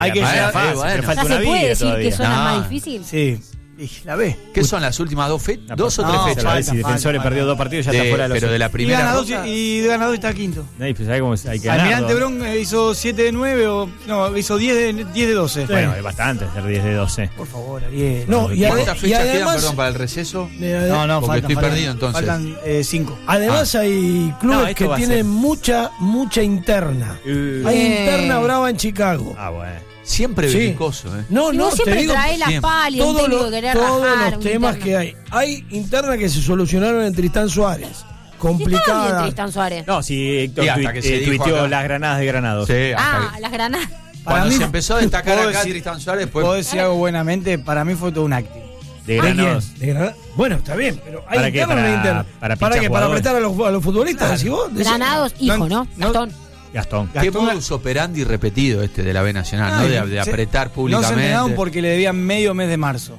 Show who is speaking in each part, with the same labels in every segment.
Speaker 1: Hay que llegar
Speaker 2: fácil,
Speaker 1: bueno.
Speaker 2: falta
Speaker 3: ¿Ya
Speaker 2: una
Speaker 3: se puede
Speaker 2: vida
Speaker 3: decir
Speaker 2: todavía.
Speaker 3: que suena
Speaker 1: No.
Speaker 3: más difícil?
Speaker 1: Sí, y la B.
Speaker 4: ¿Qué son las últimas dos o tres fechas?
Speaker 2: A ver, si Defensores perdió 2 partidos, ya está fuera de los.
Speaker 4: Pero de la
Speaker 1: Y
Speaker 4: primera
Speaker 1: gana dos
Speaker 4: ronda.
Speaker 1: y gana dos y está quinto.
Speaker 2: Pues ¿sabés cómo hay que ganar?
Speaker 1: Almirante Bron hizo 7 de 9 o. No, hizo 10 de 12.
Speaker 2: Bueno, es bastante hacer 10 de 12.
Speaker 1: Por favor, Ariel.
Speaker 5: No, y
Speaker 4: ¿Cuántas fechas quedan,
Speaker 5: además,
Speaker 4: perdón, para el receso?
Speaker 1: No,
Speaker 4: Porque estoy perdido, entonces.
Speaker 1: Faltan 5.
Speaker 5: además hay clubes
Speaker 2: No, esto
Speaker 5: que
Speaker 2: va a
Speaker 5: tienen
Speaker 2: ser-
Speaker 5: mucha interna. Hay interna brava en Chicago.
Speaker 2: Ah, bueno.
Speaker 4: Siempre
Speaker 5: Sí.
Speaker 4: belicoso, ¿eh?
Speaker 5: No,
Speaker 3: Y
Speaker 5: no,
Speaker 3: vos
Speaker 5: te
Speaker 3: siempre
Speaker 5: digo
Speaker 3: traes las
Speaker 4: siempre.
Speaker 3: palias, un
Speaker 5: todos
Speaker 3: técnico
Speaker 5: los,
Speaker 3: que querer
Speaker 5: todos
Speaker 3: rajar,
Speaker 5: los
Speaker 3: un
Speaker 5: temas
Speaker 3: interno.
Speaker 5: que hay. Hay internas que se solucionaron en Tristán Suárez.
Speaker 3: Sí, estaba bien
Speaker 5: Complicada.
Speaker 3: Tristán Suárez.
Speaker 2: No, si Héctor
Speaker 4: Y hasta que se dijo
Speaker 2: tuiteó
Speaker 4: acá.
Speaker 2: las granadas de Granados.
Speaker 4: Sí, hasta
Speaker 3: Ah,
Speaker 4: que-
Speaker 3: las granadas.
Speaker 4: Cuando
Speaker 1: Para mí-
Speaker 4: se empezó a destacar
Speaker 1: ¿puedo
Speaker 4: acá
Speaker 1: decir-
Speaker 4: Tristán Suárez,
Speaker 1: Puedo
Speaker 4: después.
Speaker 1: decir algo buenamente, para mí fue todo un acting.
Speaker 2: De
Speaker 5: ¿De quién?
Speaker 2: Granados.
Speaker 5: ¿De Granada? Bueno, está bien, pero hay
Speaker 2: ¿Para qué?
Speaker 5: internas, no hay internas.
Speaker 2: Para
Speaker 5: ¿Para
Speaker 2: pinchar
Speaker 5: qué? Para
Speaker 2: jugadores.
Speaker 5: apretar a los futbolistas, decís vos. Decís-
Speaker 3: Granados, hijo, ¿no? Gastón.
Speaker 2: Gastón.
Speaker 4: Qué
Speaker 1: Gastón-
Speaker 4: modus operandi repetido este de la B Nacional, ¿no? De apretar
Speaker 1: No se
Speaker 4: públicamente.
Speaker 1: entrenaron porque le debían medio mes de marzo.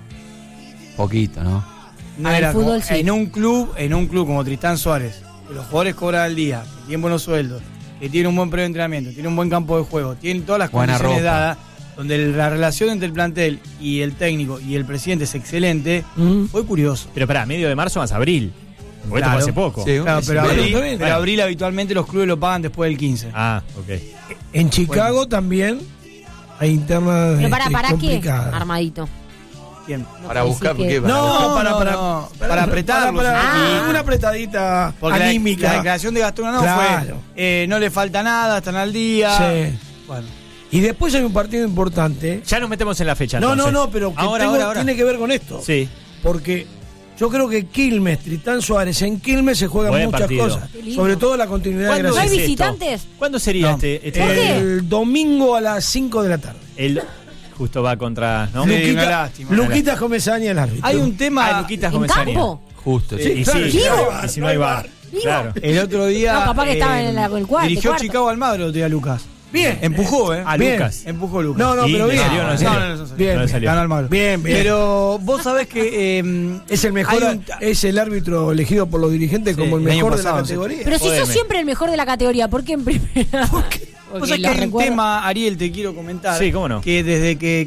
Speaker 4: Poquito, ¿no?
Speaker 1: No
Speaker 3: Al
Speaker 1: era
Speaker 3: fútbol,
Speaker 1: como-
Speaker 3: sí.
Speaker 1: en un club como Tristán Suárez, que los jugadores cobran al día, que tienen buenos sueldos, que tiene un buen previo de entrenamiento, tiene un buen campo de juego, tienen todas las
Speaker 4: Buena
Speaker 1: condiciones
Speaker 4: ropa.
Speaker 1: dadas, donde la relación entre el plantel y el técnico y el presidente es excelente, fue curioso.
Speaker 2: Pero pará, medio de marzo más abril. Porque
Speaker 1: Claro.
Speaker 2: esto fue hace poco.
Speaker 4: Sí,
Speaker 1: Claro,
Speaker 4: es
Speaker 1: pero,
Speaker 4: medio.
Speaker 1: abril,
Speaker 5: está bien.
Speaker 1: pero abril habitualmente los clubes lo pagan después del 15.
Speaker 2: Ah, ok.
Speaker 5: En Chicago también hay internas
Speaker 3: Pero ¿para qué?
Speaker 5: complicadas.
Speaker 3: Armadito.
Speaker 1: Bien.
Speaker 3: No
Speaker 4: Para
Speaker 3: quiere
Speaker 4: buscar,
Speaker 3: decir
Speaker 4: ¿qué?
Speaker 3: que-
Speaker 5: No,
Speaker 1: No, para apretarlos.
Speaker 3: Ah.
Speaker 5: Una apretadita
Speaker 1: Porque la
Speaker 5: anímica.
Speaker 1: declaración de Gastón no
Speaker 5: Claro.
Speaker 1: fue, no le falta nada, están al día.
Speaker 5: Sí.
Speaker 1: Bueno.
Speaker 5: Y después hay un partido importante.
Speaker 2: Ya nos metemos en la fecha.
Speaker 5: No,
Speaker 2: entonces.
Speaker 5: pero que
Speaker 2: Ahora.
Speaker 5: tiene que ver con esto.
Speaker 2: Sí.
Speaker 5: Porque yo creo que Quilmes, Tristán Suárez, en Quilmes se juegan
Speaker 2: Buen
Speaker 5: muchas
Speaker 2: partido.
Speaker 5: cosas.
Speaker 3: Qué lindo.
Speaker 5: Sobre todo la continuidad de
Speaker 2: ¿Cuándo
Speaker 3: ¿No hay
Speaker 5: Graciela.
Speaker 2: es esto?
Speaker 3: visitantes?
Speaker 2: ¿Cuándo sería
Speaker 1: No.
Speaker 2: este?
Speaker 3: ¿Por qué?
Speaker 5: El domingo a las 5 de la tarde.
Speaker 2: El justo va contra, ¿no?
Speaker 1: Sí, una lástima.
Speaker 5: Luquita Comesaña, el árbitro.
Speaker 1: Hay un tema.
Speaker 2: Luquitas
Speaker 3: ¿En
Speaker 2: Comesaña.
Speaker 3: campo?
Speaker 4: Justo,
Speaker 5: Sí,
Speaker 4: sí.
Speaker 2: Y
Speaker 5: claro,
Speaker 2: sí,
Speaker 5: no hay
Speaker 2: y
Speaker 5: bar,
Speaker 2: si no hay bar.
Speaker 3: Vivo.
Speaker 2: Claro.
Speaker 1: El otro día.
Speaker 3: No, capaz que estaba en el cuarto.
Speaker 1: Dirigió Chicago Almagro el otro día Lucas.
Speaker 5: Bien.
Speaker 1: Empujó, ¿eh?
Speaker 2: A
Speaker 5: Bien.
Speaker 2: Lucas.
Speaker 1: Empujó Lucas.
Speaker 5: No,
Speaker 2: Y
Speaker 5: pero
Speaker 2: le
Speaker 5: bien.
Speaker 2: salió, no le salió.
Speaker 1: no salió.
Speaker 5: Bien,
Speaker 2: No le salió.
Speaker 1: Ganó Almagro.
Speaker 5: Bien, bien.
Speaker 1: Pero vos sabés que.
Speaker 5: Es el mejor,
Speaker 1: hay un-
Speaker 5: es el árbitro elegido por los dirigentes
Speaker 1: Sí,
Speaker 5: como el
Speaker 1: el año
Speaker 5: mejor de la
Speaker 1: pasado, sí.
Speaker 5: categoría.
Speaker 3: Pero si sos
Speaker 2: Jódeme.
Speaker 3: siempre el mejor de la categoría, ¿por qué en primera?
Speaker 1: Vos
Speaker 3: Porque
Speaker 1: sabés que
Speaker 3: lo
Speaker 1: hay un
Speaker 3: recuerdo.
Speaker 1: tema, Ariel, te quiero comentar.
Speaker 2: Sí, cómo no.
Speaker 1: Que desde que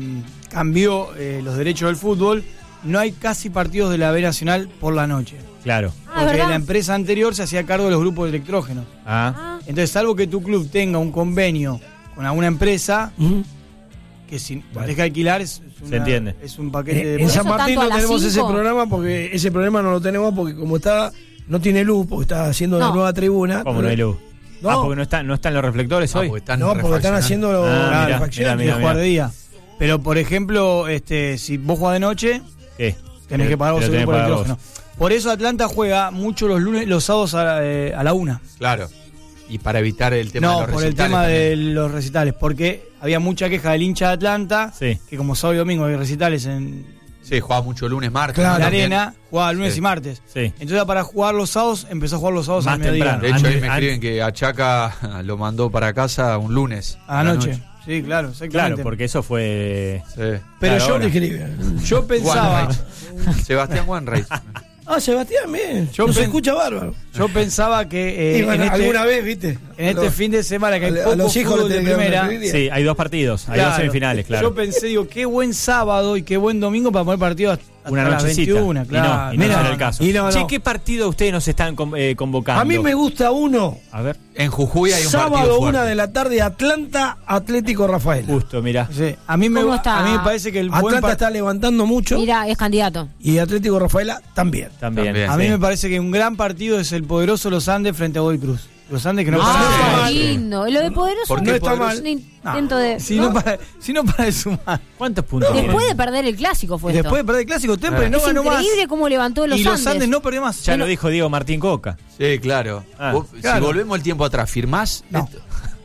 Speaker 1: cambió los derechos del fútbol, no hay casi partidos de la B Nacional por la noche.
Speaker 2: Claro.
Speaker 3: Ah,
Speaker 1: Porque
Speaker 3: ¿verdad?
Speaker 1: la empresa anterior se hacía cargo de los grupos de electrógenos.
Speaker 2: Ah.
Speaker 3: Ah,
Speaker 1: Entonces, salvo que tu club tenga un convenio con alguna empresa,
Speaker 5: Ujú.
Speaker 1: que si tenés que alquilar es
Speaker 2: Se entiende.
Speaker 1: es un paquete de...
Speaker 5: En
Speaker 3: eso
Speaker 5: San Martín
Speaker 3: tanto a
Speaker 5: no
Speaker 3: las
Speaker 5: tenemos ese
Speaker 3: 5.
Speaker 5: programa porque ese problema no lo tenemos porque como está no tiene luz porque está haciendo la
Speaker 3: No.
Speaker 5: nueva tribuna.
Speaker 2: ¿Cómo no hay luz?
Speaker 5: No.
Speaker 2: Ah, porque no están los reflectores hoy.
Speaker 4: porque están
Speaker 5: No, porque están
Speaker 4: refaccionando.
Speaker 5: haciendo
Speaker 2: Ah,
Speaker 5: la
Speaker 2: mirá,
Speaker 5: refacción.
Speaker 2: mirá,
Speaker 1: de jugar de día. Pero, por ejemplo, si vos jugás de noche,
Speaker 2: ¿Qué?
Speaker 1: tenés que pagar vos
Speaker 2: Pero
Speaker 1: el
Speaker 2: tenés
Speaker 1: grupo de
Speaker 2: que pagar
Speaker 1: electrógeno. Por eso Atlanta juega mucho los lunes, los sábados a la 1.
Speaker 4: Claro. Y para evitar el tema de
Speaker 1: No,
Speaker 4: los
Speaker 1: por el
Speaker 4: recitales
Speaker 1: tema de
Speaker 4: también.
Speaker 1: los recitales. Porque había mucha queja del hincha de Atlanta,
Speaker 2: Sí.
Speaker 1: que como sábado y domingo hay recitales en
Speaker 4: Sí, jugaba mucho lunes, martes.
Speaker 5: Claro.
Speaker 4: ¿no?
Speaker 1: la
Speaker 4: También.
Speaker 1: arena, jugaba lunes
Speaker 4: Sí.
Speaker 1: y martes.
Speaker 2: Sí.
Speaker 1: Entonces, para jugar los sábados, empezó a jugar los sábados
Speaker 2: Más
Speaker 1: al mediodía.
Speaker 2: temprano.
Speaker 4: De hecho, ahí me
Speaker 2: Antes-
Speaker 4: escriben que a Chaca lo mandó para casa un lunes.
Speaker 1: A la noche. Sí, claro, exactamente.
Speaker 2: Claro, porque eso fue.
Speaker 4: Sí.
Speaker 1: Pero
Speaker 2: Claro,
Speaker 1: yo,
Speaker 2: ahora.
Speaker 5: Yo
Speaker 1: pensaba,
Speaker 4: Wainwright. Sebastián Wainwright.
Speaker 5: Ah, Sebastián, bien.
Speaker 1: Yo
Speaker 5: Nos
Speaker 1: pen-
Speaker 5: escucha bárbaro.
Speaker 1: yo pensaba que
Speaker 5: Y bueno, alguna vez, viste.
Speaker 1: en este fin de semana que hay
Speaker 5: a
Speaker 1: poco
Speaker 5: los hijos
Speaker 1: fútbol
Speaker 5: le
Speaker 1: de
Speaker 5: tienen que dar una
Speaker 1: primera.
Speaker 5: alegría.
Speaker 2: Sí, hay 2 partidos, hay 2
Speaker 1: Claro.
Speaker 2: semifinales, claro.
Speaker 1: Yo pensé, digo, qué buen sábado y qué buen domingo para poner partido hasta
Speaker 2: Una
Speaker 1: las
Speaker 2: nochecita.
Speaker 1: 21, claro.
Speaker 2: Y no
Speaker 5: Mira,
Speaker 2: será el caso.
Speaker 5: y no,
Speaker 2: Che,
Speaker 5: no.
Speaker 2: ¿qué partido ustedes nos están convocando?
Speaker 5: A mí me gusta uno.
Speaker 2: A ver,
Speaker 4: En Jujuy hay un
Speaker 5: Sábado,
Speaker 4: partido fuerte.
Speaker 5: 1 de la tarde, Atlanta, Atlético Rafael.
Speaker 2: justo, mirá.
Speaker 1: Sí, a mí me
Speaker 3: ¿Cómo está?
Speaker 1: a mí me parece que el buen
Speaker 5: Atlanta está levantando mucho
Speaker 3: mira, es candidato.
Speaker 5: y Atlético Rafaela también.
Speaker 2: También.
Speaker 4: También.
Speaker 1: a mí
Speaker 2: sí.
Speaker 1: me parece que un gran partido es el poderoso Los Andes frente a Godoy Cruz. Los Andes que no
Speaker 5: Ah,
Speaker 1: paran de
Speaker 5: está
Speaker 1: sumar.
Speaker 5: mal.
Speaker 3: lindo. Lo de poderoso
Speaker 4: ¿Por qué
Speaker 5: No está
Speaker 4: poderoso?
Speaker 5: mal.
Speaker 3: un intento de.
Speaker 1: Si no para de sumar.
Speaker 2: ¿Cuántos puntos
Speaker 3: Después
Speaker 2: tienen?
Speaker 3: de perder el clásico fue
Speaker 1: Y
Speaker 3: esto.
Speaker 1: después de perder el clásico, Temple no
Speaker 3: es
Speaker 1: ganó más.
Speaker 3: increíble cómo levantó los
Speaker 1: Y
Speaker 3: Andes.
Speaker 1: los Andes no perdió más.
Speaker 2: Ya lo dijo Diego Martín Coca.
Speaker 4: Sí, claro.
Speaker 2: Ah,
Speaker 4: Vos,
Speaker 1: claro.
Speaker 4: Si volvemos el tiempo atrás, ¿firmás?
Speaker 1: No.
Speaker 4: esto?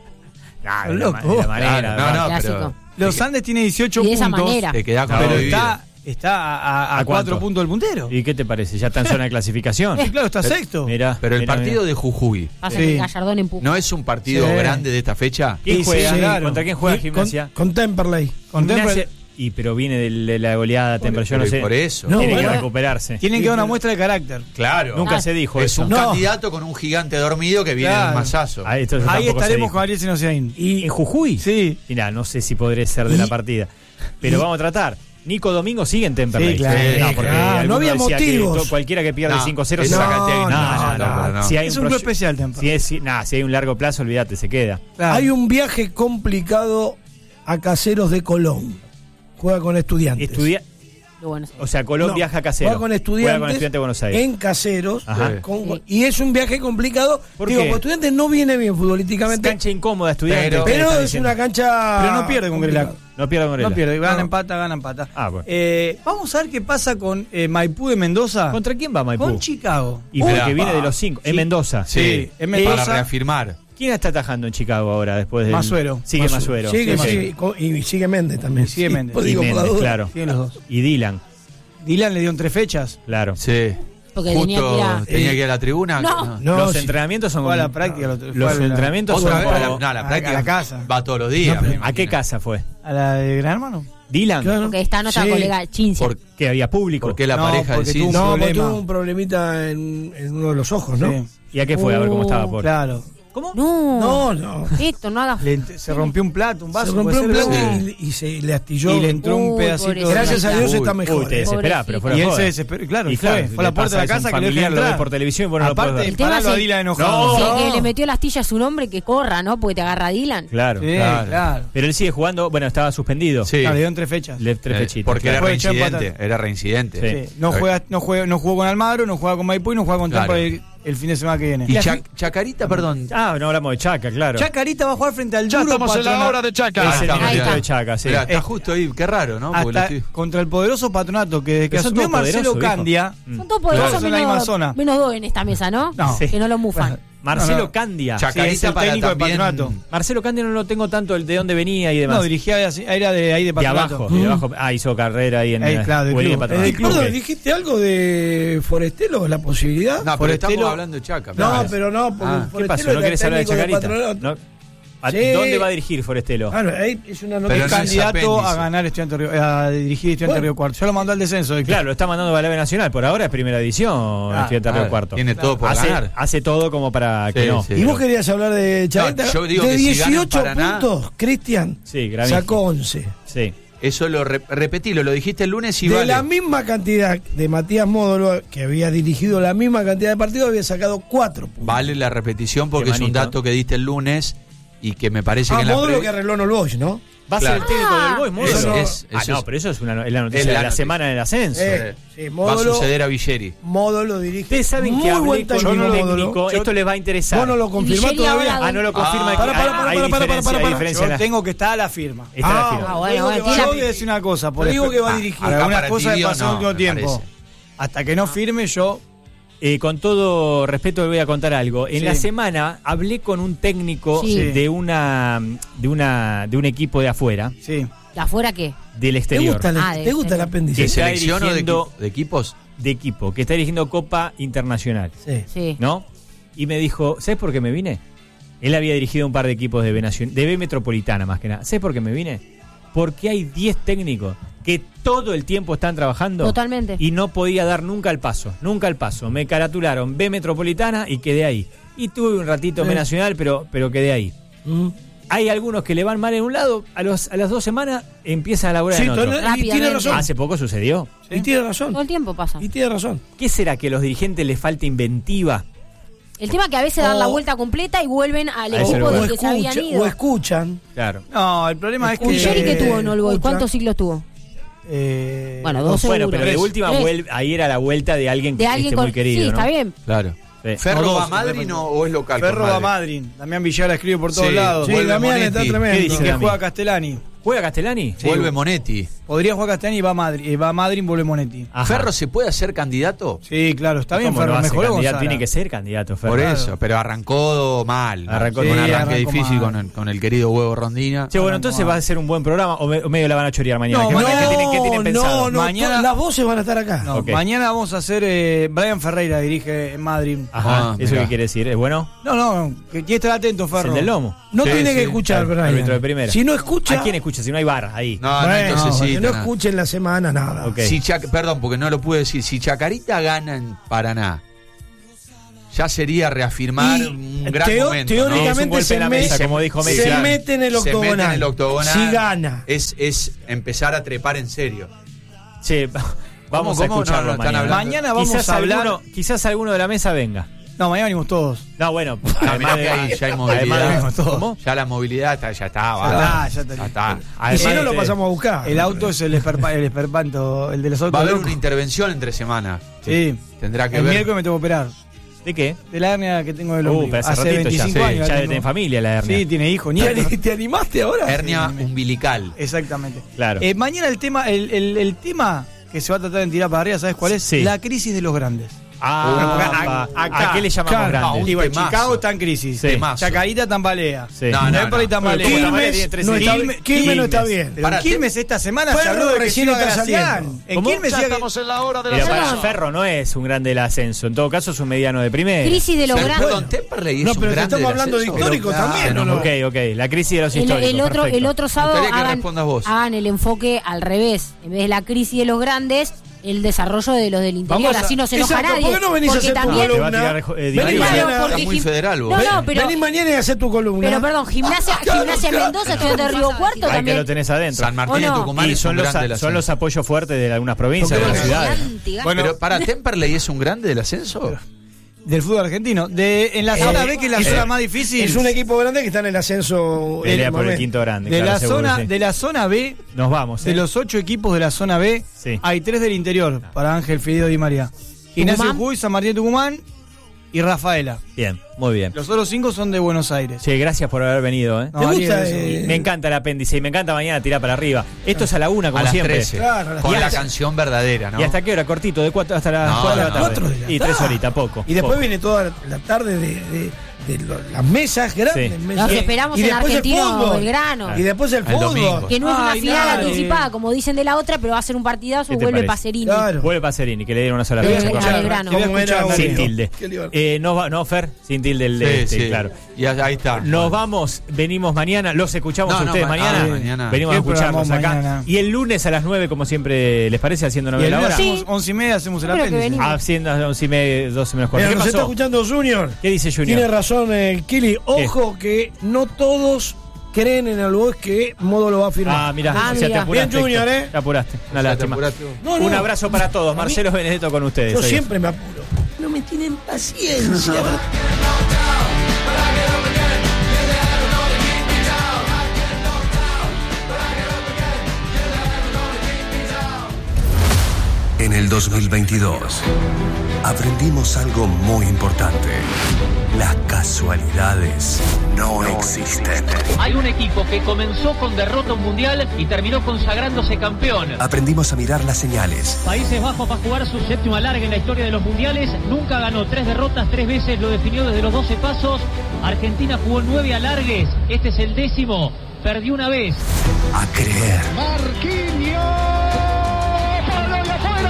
Speaker 2: Ah,
Speaker 1: Sos
Speaker 2: de la
Speaker 1: loco.
Speaker 2: manera.
Speaker 4: Claro,
Speaker 2: ¿verdad?
Speaker 4: no,
Speaker 3: Clásico.
Speaker 4: pero
Speaker 1: Los Andes tiene 18
Speaker 3: Y de esa
Speaker 1: puntos.
Speaker 3: manera.
Speaker 4: te quedás con
Speaker 2: No,
Speaker 4: lo
Speaker 1: Pero
Speaker 4: vivido.
Speaker 1: está a
Speaker 2: ¿A
Speaker 1: 4
Speaker 2: cuánto?
Speaker 1: puntos del puntero.
Speaker 2: ¿Y qué te parece? ¿Ya está en zona de clasificación?
Speaker 1: Sí, claro, está sexto.
Speaker 2: Mirá,
Speaker 4: Pero el
Speaker 2: mirá,
Speaker 4: partido
Speaker 2: mirá.
Speaker 4: de Jujuy,
Speaker 3: Pasa
Speaker 1: Sí.
Speaker 3: que Gallardón empuja.
Speaker 4: ¿no es un partido
Speaker 1: Sí.
Speaker 4: grande de esta fecha?
Speaker 2: ¿Quién
Speaker 1: Sí,
Speaker 2: juega?
Speaker 1: sí, claro.
Speaker 2: ¿Contra quién juega
Speaker 5: Y
Speaker 2: Gimnasia?
Speaker 5: Con Temperley.
Speaker 1: Con Temple,
Speaker 2: Gimnasia- pero viene de la goleada temprana, yo no sé.
Speaker 4: Por eso.
Speaker 5: No,
Speaker 2: Tiene que
Speaker 5: bueno.
Speaker 2: recuperarse.
Speaker 1: Tienen que dar una muestra de carácter.
Speaker 4: Claro.
Speaker 2: Nunca se dijo
Speaker 4: es
Speaker 2: eso.
Speaker 4: un
Speaker 5: No.
Speaker 4: candidato con un gigante dormido que viene de
Speaker 1: Claro.
Speaker 4: un masazo.
Speaker 2: Ah, esto
Speaker 1: Ahí
Speaker 2: tampoco se
Speaker 1: estaremos
Speaker 2: dijo.
Speaker 1: con Ariel Senosiaín.
Speaker 2: ¿En Jujuy?
Speaker 1: Sí.
Speaker 2: Mirá, no sé si podré ser de la partida. Pero vamos a tratar. Nico Domingo sigue en Temperley.
Speaker 1: Sí, claro.
Speaker 2: No, porque
Speaker 5: Claro,
Speaker 2: alguno
Speaker 5: no había
Speaker 2: decía que
Speaker 5: motivos.
Speaker 2: cualquiera que pierde
Speaker 4: No,
Speaker 2: 5-0
Speaker 4: esa
Speaker 2: se va.
Speaker 4: cantidad de-
Speaker 2: No.
Speaker 4: no.
Speaker 2: Si hay
Speaker 1: Es un club especial, Temperley.
Speaker 2: si hay un largo plazo, olvídate, se queda.
Speaker 1: Claro.
Speaker 5: Hay un viaje complicado a Caseros de Colón. Juega con Estudiantes.
Speaker 3: Qué bueno.
Speaker 2: O sea, Colón
Speaker 5: No,
Speaker 2: viaja a Casero.
Speaker 5: Juega con Estudiantes,
Speaker 2: de Buenos Aires.
Speaker 5: en Caseros.
Speaker 2: Ajá.
Speaker 3: Sí.
Speaker 5: Y es un viaje complicado.
Speaker 2: ¿Por
Speaker 5: Digo,
Speaker 2: qué?
Speaker 5: porque Estudiantes no viene bien futbolísticamente.
Speaker 2: Cancha incómoda, Estudiantes.
Speaker 4: Pero-
Speaker 2: ustedes
Speaker 5: Pero
Speaker 2: están
Speaker 5: es
Speaker 2: diciendo.
Speaker 5: una cancha.
Speaker 1: Pero no pierde con
Speaker 5: complicada.
Speaker 1: Grelac.
Speaker 2: No pierda con él.
Speaker 1: No pierde, gana,
Speaker 5: No.
Speaker 1: empata, gana, empata.
Speaker 2: Ah, bueno.
Speaker 1: Vamos a ver qué pasa con Maipú de Mendoza.
Speaker 2: ¿Contra quién va Maipú?
Speaker 1: Con Chicago.
Speaker 2: Y pero
Speaker 4: Upa.
Speaker 2: que viene de los 5. En Mendoza.
Speaker 4: Sí,
Speaker 1: en Mendoza.
Speaker 4: para reafirmar.
Speaker 2: ¿Quién está atajando en Chicago ahora después de
Speaker 1: Masuero.
Speaker 2: Sigue Masuero.
Speaker 5: Sigue,
Speaker 2: Sí,
Speaker 5: sigue, y sigue Méndez también.
Speaker 1: Y sigue Méndez.
Speaker 5: Pues
Speaker 2: Y
Speaker 5: digo, por la
Speaker 2: Méndez,
Speaker 5: duda.
Speaker 2: claro.
Speaker 1: Siguen los dos.
Speaker 2: Y Dylan,
Speaker 1: Dylan le dio en 3 fechas.
Speaker 2: claro.
Speaker 4: Sí.
Speaker 3: Porque
Speaker 4: Justo
Speaker 3: tenía que ir a-
Speaker 4: tenía que ir a la tribuna.
Speaker 3: No.
Speaker 5: No,
Speaker 2: Los
Speaker 5: sí.
Speaker 2: entrenamientos son
Speaker 1: Fue a la práctica.
Speaker 2: Los
Speaker 1: fue a la-
Speaker 2: entrenamientos
Speaker 4: Otra
Speaker 2: son
Speaker 4: vez
Speaker 2: como-
Speaker 4: la práctica
Speaker 1: a la casa.
Speaker 4: va todos los días.
Speaker 5: No, pero-
Speaker 4: me
Speaker 2: ¿A qué
Speaker 4: imagino.
Speaker 2: casa fue?
Speaker 1: A la de Gran Hermano.
Speaker 2: Dylan,
Speaker 5: Claro.
Speaker 3: Porque está nota
Speaker 5: Sí.
Speaker 3: colega Chincia.
Speaker 4: Por-
Speaker 2: que había público.
Speaker 4: Porque la
Speaker 1: No,
Speaker 4: pareja del
Speaker 1: porque tuvo
Speaker 4: Cid.
Speaker 1: un
Speaker 5: No, porque
Speaker 1: problema.
Speaker 5: tuvo un problemita en uno de los ojos, ¿no?
Speaker 1: Sí.
Speaker 2: ¿Y a qué fue? A ver cómo estaba por.
Speaker 1: Claro.
Speaker 2: ¿Cómo?
Speaker 3: No.
Speaker 5: No.
Speaker 3: Héctor, no hagas.
Speaker 1: Se rompió un plato, un vaso.
Speaker 5: Se rompió un
Speaker 1: puede
Speaker 5: plato
Speaker 1: ser.
Speaker 5: y se le astilló.
Speaker 1: Y le entró un
Speaker 3: Uy,
Speaker 1: pedacito.
Speaker 3: pobrecito.
Speaker 5: Gracias a Dios
Speaker 2: Uy,
Speaker 5: está mejor.
Speaker 2: Uy, te desesperás, pero fuera
Speaker 1: Y él
Speaker 2: joda.
Speaker 1: se desesperó. Claro,
Speaker 2: Y
Speaker 1: fue a la
Speaker 2: le
Speaker 1: puerta de la
Speaker 2: pasa eso
Speaker 1: casa
Speaker 2: a un
Speaker 1: que le
Speaker 2: familiar,
Speaker 1: deje
Speaker 2: lo ves
Speaker 1: entrar.
Speaker 2: por televisión y vos no lo
Speaker 1: Aparte,
Speaker 2: podés ver.
Speaker 3: El tema
Speaker 1: paralo a
Speaker 3: es-
Speaker 1: Dylan enojado.
Speaker 2: No.
Speaker 3: Sí, que le metió la astilla a su nombre, que corra, ¿no? Porque te agarra Dylan.
Speaker 2: Claro.
Speaker 1: Sí,
Speaker 4: Claro.
Speaker 1: claro.
Speaker 2: Pero él sigue jugando, bueno, estaba suspendido.
Speaker 4: Sí.
Speaker 1: Claro, le dio en 3 fechas.
Speaker 2: Tres fechitas.
Speaker 4: Porque era
Speaker 2: claro.
Speaker 1: Después echó en
Speaker 4: reincidente.
Speaker 1: patata.
Speaker 4: Era reincidente.
Speaker 2: Sí.
Speaker 1: Sí. No jugó con Almagro, no juega con Maipú y no juega con
Speaker 4: Claro.
Speaker 1: Tempa el fin de semana que viene.
Speaker 4: Y Chacarita, perdón.
Speaker 2: Ah, no hablamos de Chaca, claro.
Speaker 1: Chacarita va a jugar frente al
Speaker 6: Ya
Speaker 1: Duro
Speaker 6: estamos en la
Speaker 1: Patronato.
Speaker 6: hora de Chaca.
Speaker 2: Es el
Speaker 4: estamos,
Speaker 2: minuto
Speaker 3: mirá.
Speaker 2: de Chaca, sí.
Speaker 4: Mirá, está justo ahí. Qué raro, ¿no? Porque lo
Speaker 1: Hasta
Speaker 4: estoy-
Speaker 1: contra el poderoso Patronato que desde que
Speaker 2: Pero son
Speaker 1: asumió
Speaker 2: todos
Speaker 1: Marcelo
Speaker 2: poderosos, viejo.
Speaker 1: Candia.
Speaker 3: Son todos poderosos
Speaker 1: Claro, son la misma
Speaker 3: menos,
Speaker 1: zona.
Speaker 3: menos dos en esta mesa, ¿no?
Speaker 1: No.
Speaker 3: Que no lo mufan.
Speaker 2: Marcelo
Speaker 1: No, no.
Speaker 2: Candia.
Speaker 4: Chacarita
Speaker 1: Sí, es el
Speaker 4: para
Speaker 1: técnico de
Speaker 4: también-
Speaker 1: Patronato.
Speaker 2: Marcelo Candia no lo tengo tanto el de dónde venía y demás.
Speaker 1: No, dirigía era de ahí de
Speaker 2: de
Speaker 1: Patronato.
Speaker 2: abajo, de abajo. Ah, hizo carrera ahí en
Speaker 1: Ahí, claro, del
Speaker 2: o ahí de
Speaker 1: club.
Speaker 2: Patronato.
Speaker 1: del club.
Speaker 5: Perdón,
Speaker 2: Ok.
Speaker 5: ¿dijiste algo de Forestelo? ¿La posibilidad?
Speaker 4: No, pero
Speaker 1: Forestelo-
Speaker 4: estamos hablando de Chaca.
Speaker 5: No,
Speaker 4: mirá.
Speaker 5: pero no, porque
Speaker 4: Ah, ¿qué
Speaker 2: ¿Qué pasó? ¿No
Speaker 5: era
Speaker 2: querés hablar de
Speaker 5: técnico
Speaker 2: Chacarita?
Speaker 5: Patronato.
Speaker 2: ¿No? ¿A
Speaker 5: Sí.
Speaker 2: dónde va a dirigir Forestelo?
Speaker 5: Ah, no, ahí es una
Speaker 4: Pero
Speaker 5: noticia.
Speaker 1: Es
Speaker 4: no es
Speaker 1: candidato
Speaker 4: apéndice.
Speaker 1: a ganar a dirigir Estudiante
Speaker 5: Bueno.
Speaker 1: Río Cuarto. Ya lo mandó al descenso.
Speaker 2: Claro, lo está mandando a la B Nacional. Por ahora es primera edición, Estudiante Río
Speaker 4: claro,
Speaker 2: Cuarto.
Speaker 4: tiene todo por
Speaker 2: hace,
Speaker 4: ganar.
Speaker 2: hace todo como para que
Speaker 4: Sí,
Speaker 2: no.
Speaker 4: sí.
Speaker 5: ¿Y vos querías hablar de Chacarita?
Speaker 4: No, yo digo
Speaker 5: de
Speaker 4: que si gana en
Speaker 5: 18
Speaker 4: Paraná-
Speaker 5: puntos, Cristian
Speaker 2: Sí, gravísimo.
Speaker 5: sacó 11.
Speaker 2: Sí.
Speaker 4: Eso repetilo, lo dijiste el lunes y
Speaker 5: De
Speaker 4: vale.
Speaker 5: la misma cantidad de Matías Módolo, que había dirigido la misma cantidad de partidos, había sacado 4 puntos.
Speaker 4: Vale la repetición porque
Speaker 2: Qué
Speaker 4: es un
Speaker 2: manito.
Speaker 4: dato que diste el lunes y que me parece que en la
Speaker 5: Módolo
Speaker 4: previa-
Speaker 5: que arregló en el Boys, ¿no?
Speaker 2: Va a ser el
Speaker 4: Claro.
Speaker 2: técnico del Boys, Módolo.
Speaker 5: Eso no-
Speaker 4: eso
Speaker 2: no,
Speaker 4: es-
Speaker 2: pero eso es la noticia
Speaker 4: es la
Speaker 2: de la
Speaker 4: noticia.
Speaker 2: semana del ascenso.
Speaker 5: Sí,
Speaker 4: va a
Speaker 5: Módolo,
Speaker 4: suceder a Villeri.
Speaker 5: Módolo dirige.
Speaker 2: Ustedes saben
Speaker 5: muy
Speaker 2: que hablé
Speaker 5: buen
Speaker 2: con
Speaker 5: técnico,
Speaker 2: un
Speaker 5: Módolo.
Speaker 2: técnico, esto les va a interesar.
Speaker 5: ¿Vos no lo confirmás
Speaker 3: Villeri
Speaker 5: todavía?
Speaker 3: ahora-
Speaker 2: Ah, no lo confirma.
Speaker 4: Ah.
Speaker 2: que hay
Speaker 5: Para.
Speaker 2: diferencia en
Speaker 1: Yo
Speaker 2: la-
Speaker 1: tengo que estar a la firma.
Speaker 2: está la firma.
Speaker 3: Ah, bueno,
Speaker 5: Digo
Speaker 3: bueno,
Speaker 5: que
Speaker 3: tiene
Speaker 5: va-
Speaker 1: Yo voy a decir una cosa.
Speaker 5: Yo digo que va a dirigir.
Speaker 1: Algunas
Speaker 4: Acá para
Speaker 1: cosas que
Speaker 4: Tilio
Speaker 1: pasaron en
Speaker 4: no,
Speaker 1: el último
Speaker 4: me
Speaker 1: tiempo.
Speaker 4: parece.
Speaker 1: Hasta que no firme, yo.
Speaker 2: Con todo respeto le voy a contar algo. En
Speaker 1: Sí.
Speaker 2: la semana hablé con un técnico
Speaker 3: Sí.
Speaker 2: de un equipo de afuera,
Speaker 1: Sí.
Speaker 3: ¿De afuera qué?
Speaker 2: del
Speaker 5: ¿Te
Speaker 2: exterior.
Speaker 5: gusta,
Speaker 3: Ah,
Speaker 5: ¿te
Speaker 3: de
Speaker 5: gusta el
Speaker 3: exterior.
Speaker 5: apéndice?
Speaker 4: ¿De
Speaker 2: Está
Speaker 4: selección o
Speaker 2: dirigiendo-
Speaker 4: de equipos?
Speaker 2: de equipo que está dirigiendo Copa Internacional,
Speaker 5: Sí.
Speaker 3: Sí.
Speaker 2: ¿no? Y me dijo, ¿sabes por qué me vine? Él había dirigido un par de equipos de B Metropolitana más que nada. ¿Sabes por qué me vine? Porque hay 10 técnicos que todo el tiempo están trabajando
Speaker 3: Totalmente.
Speaker 2: y no podía dar nunca el paso. Me caratularon B Metropolitana y quedé ahí. Y tuve un ratito B Nacional, pero quedé ahí.
Speaker 5: Mm.
Speaker 2: Hay algunos que le van mal en un lado, a las 2 semanas empiezan a laburar
Speaker 5: Sí,
Speaker 2: en otro.
Speaker 5: y tiene
Speaker 3: Rápidamente.
Speaker 5: razón.
Speaker 2: Hace poco sucedió.
Speaker 5: Y tiene razón.
Speaker 3: Todo el tiempo pasa.
Speaker 5: Y tiene razón.
Speaker 2: ¿Qué será que a los dirigentes les falta inventiva?
Speaker 3: El tema es que a veces dan la
Speaker 5: O-
Speaker 3: vuelta completa y vuelven al
Speaker 2: A eso
Speaker 3: equipo
Speaker 2: le
Speaker 3: del
Speaker 2: voy.
Speaker 3: que se habían ido.
Speaker 5: O escuchan.
Speaker 2: Claro.
Speaker 1: No, el problema es que.
Speaker 3: Villeri que tuvo en All Boys,
Speaker 5: escucha.
Speaker 3: ¿cuántos siglos tuvo? Bueno, dos
Speaker 2: Bueno,
Speaker 3: seguro.
Speaker 2: pero de última
Speaker 3: Tres.
Speaker 2: ahí era la vuelta de alguien,
Speaker 3: De alguien
Speaker 2: muy
Speaker 3: con...
Speaker 2: querido.
Speaker 3: Sí,
Speaker 2: ¿no?
Speaker 3: está bien.
Speaker 4: Claro.
Speaker 2: Sí.
Speaker 4: ¿Ferro
Speaker 1: No,
Speaker 4: va a
Speaker 1: dos,
Speaker 4: Madrid
Speaker 1: depende.
Speaker 4: o es local?
Speaker 1: Ferro
Speaker 4: con
Speaker 1: va a
Speaker 4: Madrid?
Speaker 1: Madrid. Damián Villar escribe por todos
Speaker 4: Sí,
Speaker 1: lados.
Speaker 5: Sí,
Speaker 4: Vuelve
Speaker 5: Damián
Speaker 4: Monetti.
Speaker 5: está
Speaker 2: ¿Qué
Speaker 5: tremendo.
Speaker 2: dice?
Speaker 1: Que
Speaker 2: Dami?
Speaker 1: juega Castellani.
Speaker 2: ¿Juega Castellani?
Speaker 4: Vuelve Monetti.
Speaker 1: Podría jugar Castellani y va a Madrid. Va a Madrid y vuelve Monetti.
Speaker 2: Ajá.
Speaker 4: ¿Ferro se puede hacer candidato?
Speaker 1: Sí, claro, está bien,
Speaker 2: ¿Cómo
Speaker 1: Ferro.
Speaker 2: no hace
Speaker 1: Mejoró
Speaker 2: candidato?
Speaker 1: Gonzalo.
Speaker 2: Tiene que ser candidato, Ferro.
Speaker 4: Por
Speaker 1: Claro.
Speaker 4: eso, pero arrancó mal.
Speaker 2: Arrancó
Speaker 4: con un
Speaker 1: mal.
Speaker 4: arranque
Speaker 1: Arrancó
Speaker 4: difícil
Speaker 1: mal.
Speaker 4: con el querido Huevo Rondina.
Speaker 2: Che, bueno, entonces va a ser un buen programa o medio la van a chorear mañana.
Speaker 1: No,
Speaker 2: ¿Qué,
Speaker 1: mañana-
Speaker 2: qué tienen pensado?
Speaker 5: No,
Speaker 1: Mañana-
Speaker 5: las voces van a estar acá.
Speaker 1: No,
Speaker 2: Ok.
Speaker 1: mañana vamos a hacer. Brian Ferreira dirige en Madrid.
Speaker 2: Ajá,
Speaker 4: Ah,
Speaker 2: ¿eso
Speaker 4: mirá.
Speaker 2: qué quiere decir? ¿Es bueno?
Speaker 1: No, que tiene que estar atento,
Speaker 2: Es
Speaker 1: Ferro.
Speaker 2: el del lomo.
Speaker 5: No
Speaker 4: Sí,
Speaker 5: tiene
Speaker 4: sí,
Speaker 5: que escuchar,
Speaker 2: claro,
Speaker 5: Brian.
Speaker 2: árbitro de primera.
Speaker 5: Si no escucha.
Speaker 2: ¿A quién escucha? Si no hay barra ahí.
Speaker 4: No,
Speaker 5: Bueno,
Speaker 4: entonces sí,
Speaker 5: no
Speaker 4: nada.
Speaker 5: escuchen la semana nada.
Speaker 2: Ok.
Speaker 4: Perdón, porque no lo pude decir. Si Chacarita gana en Paraná, ya sería reafirmar
Speaker 5: Y
Speaker 4: un gran momento, ¿no?
Speaker 2: Es un
Speaker 5: teóricamente
Speaker 2: golpe en la mesa, como dijo Messi.
Speaker 5: se mete en el
Speaker 4: Se mete
Speaker 5: octogonal.
Speaker 4: en el octogonal.
Speaker 5: Si gana.
Speaker 4: Es empezar a trepar en serio.
Speaker 2: Che, vamos
Speaker 4: ¿Cómo?
Speaker 2: a escucharlo
Speaker 4: No, están
Speaker 2: mañana.
Speaker 4: hablando.
Speaker 1: Mañana vamos a hablar.
Speaker 2: Quizás alguno de la mesa venga.
Speaker 1: No, mañana venimos todos.
Speaker 2: No, bueno,
Speaker 4: Mirá que ahí ya hay movilidad.
Speaker 2: ¿Cómo?
Speaker 4: Ya la movilidad ya está.
Speaker 1: Ya está.
Speaker 5: Y si no lo
Speaker 2: de-
Speaker 5: pasamos a buscar.
Speaker 1: El auto es el esperpanto, el de los autos.
Speaker 4: Va a haber
Speaker 1: locos.
Speaker 4: una intervención entre semana.
Speaker 1: Sí.
Speaker 4: Tendrá que
Speaker 1: El
Speaker 4: ver.
Speaker 1: miércoles me tengo que operar.
Speaker 2: ¿De qué?
Speaker 1: De la hernia que tengo del ombligo.
Speaker 2: Pero hace
Speaker 1: Hace
Speaker 2: ratito
Speaker 1: 25
Speaker 2: ya.
Speaker 1: años. la
Speaker 2: Ya
Speaker 1: tengo.
Speaker 2: tiene familia la hernia.
Speaker 1: Sí, tiene hijos,
Speaker 5: ¿Te,
Speaker 1: nietos.
Speaker 5: ¿Te animaste ahora?
Speaker 4: Hernia umbilical.
Speaker 1: Exactamente.
Speaker 2: Claro.
Speaker 1: Mañana el tema que se va a tratar de tirar para arriba, ¿sabes cuál es?
Speaker 2: Sí.
Speaker 1: La crisis de los grandes.
Speaker 2: ¿A qué le llamamos grande?
Speaker 1: Y bueno,
Speaker 4: temazo.
Speaker 1: Chicago está en crisis.
Speaker 2: Sí.
Speaker 4: Temazo.
Speaker 1: Chacarita tambalea.
Speaker 2: Sí.
Speaker 4: No,
Speaker 1: Napoli tambalea.
Speaker 2: ¿Cómo tambalea?
Speaker 5: Quilmes
Speaker 2: Tiene 13
Speaker 5: no está,
Speaker 1: Quilmes-
Speaker 5: Quilmes no está bien.
Speaker 1: Pero
Speaker 4: Pará,
Speaker 1: en Quilmes esta semana se
Speaker 5: Ferro
Speaker 1: habló de que
Speaker 5: recién
Speaker 1: se iba a
Speaker 5: está
Speaker 1: Gracián.
Speaker 5: saliendo.
Speaker 1: En
Speaker 2: ¿Cómo?
Speaker 1: Quilmes
Speaker 6: Ya
Speaker 1: decía que-
Speaker 6: estamos en la hora de la
Speaker 2: Pero para
Speaker 6: pausa.
Speaker 2: Ferro no es un grande del ascenso. En todo caso es un mediano de primera.
Speaker 3: Crisis de los
Speaker 4: Pero,
Speaker 3: grandes.
Speaker 4: perdón, Temperley es
Speaker 5: No,
Speaker 4: un
Speaker 5: pero te
Speaker 4: grande
Speaker 5: estamos
Speaker 4: del
Speaker 5: hablando de
Speaker 4: ascenso.
Speaker 5: históricos
Speaker 1: Claro,
Speaker 5: también, ¿o
Speaker 4: no,
Speaker 5: no?
Speaker 2: Ok. La crisis de los históricos.
Speaker 3: El otro sábado
Speaker 4: Me gustaría que respondas vos.
Speaker 3: hagan el enfoque al revés. En vez de la crisis de los grandes, el desarrollo de los del interior.
Speaker 5: Vamos a-
Speaker 3: Así no se enoja
Speaker 5: Exacto,
Speaker 3: nadie.
Speaker 5: ¿por qué no venís a
Speaker 3: Porque
Speaker 5: hacer tu
Speaker 3: también.
Speaker 2: Te va a
Speaker 5: columna?
Speaker 2: tirar,
Speaker 5: Vení
Speaker 2: Mario.
Speaker 5: mañana.
Speaker 3: Claro, porque
Speaker 4: Está muy federal vos.
Speaker 3: No, pero.
Speaker 5: Vení mañana y hacer tu columna.
Speaker 3: Pero perdón, Gimnasia Mendoza, estudiante de Río Cuarto
Speaker 2: Ahí que
Speaker 3: también.
Speaker 2: lo tenés adentro.
Speaker 4: San Martín
Speaker 3: ¿O
Speaker 4: y
Speaker 3: no?
Speaker 4: Tucumán
Speaker 2: Y
Speaker 4: es
Speaker 2: son
Speaker 4: un
Speaker 2: los,
Speaker 4: grande del
Speaker 2: son los
Speaker 4: ascenso.
Speaker 2: apoyos fuertes de algunas provincias, de las ciudades.
Speaker 1: Bueno,
Speaker 4: Pero para Temperley es un grande del ascenso.
Speaker 1: del fútbol argentino. En la zona B, que es la zona más difícil.
Speaker 5: Es un equipo grande que está en el ascenso. en
Speaker 2: Pelea
Speaker 5: el
Speaker 2: por el
Speaker 5: momento.
Speaker 2: quinto grande.
Speaker 1: de
Speaker 2: claro,
Speaker 1: la
Speaker 2: seguro,
Speaker 1: zona
Speaker 2: sí.
Speaker 1: de la zona B,
Speaker 2: Nos vamos.
Speaker 1: de los 8 equipos de la zona B,
Speaker 2: Sí.
Speaker 1: hay 3 del interior para Ángel Fideo Di María. Gimnasia
Speaker 3: Tucumán.
Speaker 1: Jujuy, San Martín de Tucumán y Rafaela.
Speaker 2: Bien, muy bien.
Speaker 1: Los otros 5 son de Buenos Aires.
Speaker 2: Che, gracias por haber venido.
Speaker 1: No,
Speaker 5: ¿Te
Speaker 1: Ariel,
Speaker 5: gusta?
Speaker 1: eso.
Speaker 2: Me encanta el apéndice y me encanta mañana tirar para arriba. Esto es a la 1, como
Speaker 4: A las
Speaker 2: siempre.
Speaker 4: 13.
Speaker 5: Claro, a las
Speaker 4: con la
Speaker 5: 13.
Speaker 4: canción verdadera, ¿no?
Speaker 2: ¿Y hasta qué hora? Cortito, de 4 hasta las
Speaker 4: No,
Speaker 2: 4 de la
Speaker 4: no,
Speaker 2: tarde.
Speaker 5: 4 de la
Speaker 2: Y 3
Speaker 5: tarde.
Speaker 2: horitas, poco.
Speaker 5: Y después
Speaker 2: poco.
Speaker 5: viene toda la tarde las mesas grandes.
Speaker 2: Sí.
Speaker 5: mesas.
Speaker 3: Los esperamos
Speaker 5: Y
Speaker 3: en
Speaker 5: después el
Speaker 3: Argentino
Speaker 5: fútbol.
Speaker 3: Belgrano.
Speaker 5: Y después el
Speaker 4: El
Speaker 5: fútbol.
Speaker 4: domingo.
Speaker 3: Que no es una
Speaker 1: Ay,
Speaker 3: final
Speaker 1: dale.
Speaker 3: anticipada, como dicen de la otra, pero va a ser un partidazo.
Speaker 2: ¿Qué te
Speaker 3: Vuelve
Speaker 2: parece?
Speaker 3: Pacerini.
Speaker 5: Claro.
Speaker 2: Vuelve Pacerini, que le dieron una sola
Speaker 5: Te voy a
Speaker 3: Bien,
Speaker 2: pelota.
Speaker 5: escuchar.
Speaker 3: Belgrano.
Speaker 5: ¿Cómo
Speaker 1: Te voy a
Speaker 5: era
Speaker 1: escuchar,
Speaker 2: Sin
Speaker 5: Mario?
Speaker 2: tilde.
Speaker 5: Qué lindo.
Speaker 2: No, Fer, sin tilde el de
Speaker 4: Sí,
Speaker 2: este,
Speaker 4: sí.
Speaker 2: claro.
Speaker 4: Y ahí está.
Speaker 2: Nos vamos, venimos mañana, los escuchamos
Speaker 4: No,
Speaker 2: a
Speaker 4: no,
Speaker 2: ustedes mañana.
Speaker 4: mañana.
Speaker 2: Venimos a
Speaker 1: ¿Qué
Speaker 2: escucharlos acá.
Speaker 1: programamos mañana?
Speaker 2: Y el lunes a las 9, como siempre, ¿les parece? Haciendo
Speaker 1: Y el
Speaker 2: 9 la
Speaker 1: lunes
Speaker 2: hora.
Speaker 1: hacemos 11:30, hacemos el
Speaker 3: Yo creo que
Speaker 1: apéndice.
Speaker 3: venimos.
Speaker 2: Haciendo 11:30, 12 menos 4.
Speaker 5: Mira,
Speaker 2: ¿Qué
Speaker 5: nos está
Speaker 2: pasó?
Speaker 5: escuchando Junior.
Speaker 2: ¿Qué dice Junior?
Speaker 5: Tiene razón Kili. Ojo que no todos creen en el Boys que Modo lo va a firmar.
Speaker 2: Ah, mirá,
Speaker 3: Ah,
Speaker 2: o sea, te
Speaker 3: mirá.
Speaker 2: apuraste.
Speaker 5: Bien, Junior,
Speaker 2: Héctor. Te apuraste. Una lástima.
Speaker 5: No, no.
Speaker 2: Un abrazo para todos.
Speaker 5: A mí-
Speaker 2: Marcelo Benedetto con ustedes.
Speaker 5: Yo
Speaker 2: Adiós.
Speaker 5: siempre me apuro. No me tienen paciencia.
Speaker 7: En el 2022 aprendimos algo muy importante. Las casualidades no existen.
Speaker 8: Hay un equipo que comenzó con derrota mundial y terminó consagrándose campeón.
Speaker 7: Aprendimos a mirar las señales,
Speaker 8: Países Bajos va a jugar su séptima larga en la historia de los mundiales. Nunca ganó 3 derrotas, 3 veces lo definió desde los 12 pasos. Argentina jugó 9 alargues. Este es el 10º. Perdió una vez.
Speaker 7: a creer.
Speaker 6: Marquinhos. ¡Palo y afuera!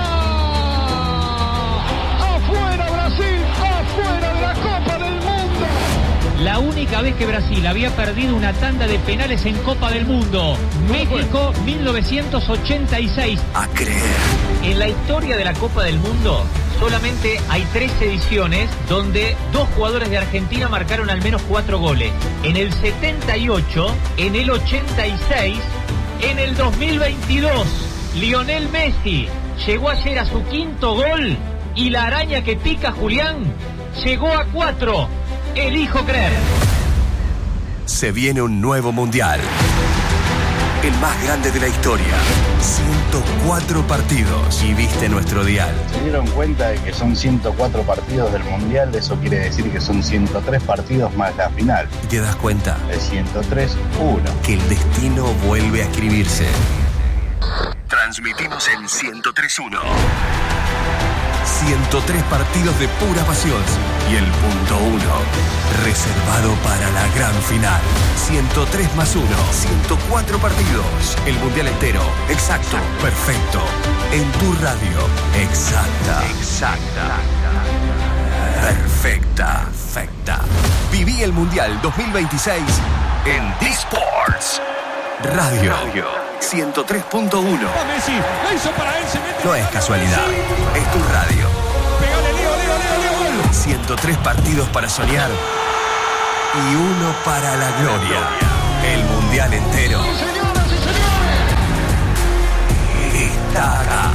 Speaker 6: ¡Afuera Brasil! ¡Afuera de la Copa del Mundo!
Speaker 8: La única vez que Brasil había perdido una tanda de penales en Copa del Mundo. México 1986.
Speaker 7: A creer.
Speaker 8: En la historia de la Copa del Mundo solamente hay 3 ediciones donde 2 jugadores de Argentina marcaron al menos 4 goles. En el 78, en el 86, en el 2022. Lionel Messi llegó ayer a su 5º gol y la araña que pica Julián llegó a 4. Elijo creer.
Speaker 7: Se viene un nuevo mundial. El más grande de la historia. 104 partidos. Y viste nuestro dial.
Speaker 9: Se dieron cuenta de que son 104 partidos del Mundial, eso quiere decir que son 103 partidos más la final.
Speaker 7: Y te das cuenta
Speaker 9: De 103-1.
Speaker 7: que el destino vuelve a escribirse. Transmitimos en 103.1. 103 partidos de pura pasión. Y el punto 1, reservado para la gran final. 103 más 1, 104 partidos. El mundial entero. Exacto. Perfecto. En tu radio. Exacta. Perfecta. Viví el mundial 2026 en D-Sports Radio. 103.1.
Speaker 6: Messi, la hizo para él, se mete.
Speaker 7: No es casualidad, es tu radio.
Speaker 6: Pegale, Leo.
Speaker 7: 103 partidos para soñar y uno para la gloria. El mundial entero
Speaker 6: Señoras y señores.
Speaker 7: está acá.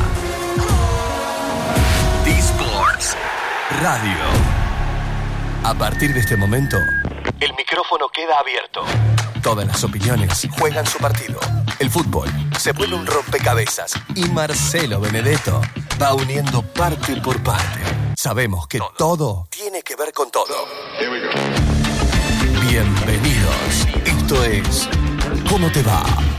Speaker 7: D-Sports Radio. A partir de este momento, el micrófono queda abierto. Todas las opiniones juegan su partido. El fútbol se vuelve un rompecabezas y Marcelo Benedetto va uniendo parte por parte. Sabemos que todo tiene que ver con todo. Bienvenidos. Esto es ¿Cómo te va?